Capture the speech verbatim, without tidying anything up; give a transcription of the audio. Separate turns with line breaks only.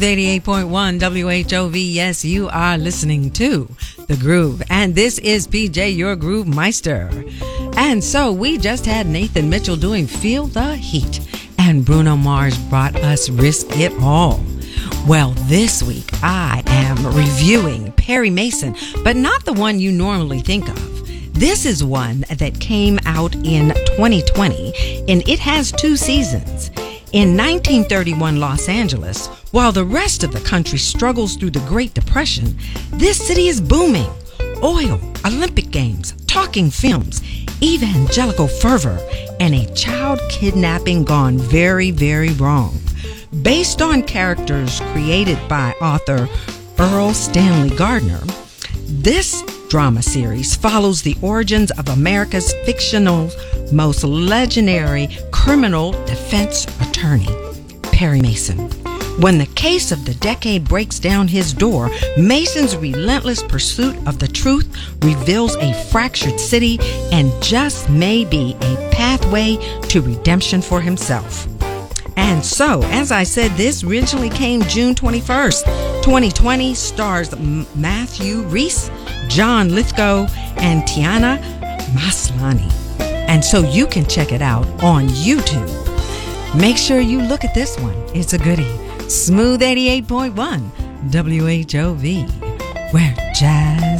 eighty-eight point one W H O V. Yes, you are listening to The Groove. And this is P J, your Groove Meister. And so we just had Nathan Mitchell doing Feel the Heat. And Bruno Mars brought us Risk It All. Well, this week I am reviewing Perry Mason, but not the one you normally think of. This is one that came out in twenty twenty, and it has two seasons. In nineteen thirty-one Los Angeles, while the rest of the country struggles through the Great Depression, this city is booming. Oil, Olympic Games, talking films, evangelical fervor, and a child kidnapping gone very, very wrong. Based on characters created by author Earl Stanley Gardner, this drama series follows the origins of America's fictional, most legendary criminal defense attorney, Perry Mason. When the case of the decade breaks down his door, Mason's relentless pursuit of the truth reveals a fractured city and just may be a pathway to redemption for himself. And so, as I said, this originally came June twenty-first, twenty twenty, stars Matthew Rhys, John Lithgow, and Tiana Maslany. And so you can check it out on YouTube. Make sure you look at this one. It's a goodie. Smooth eighty-eight point one W H O V, where jazz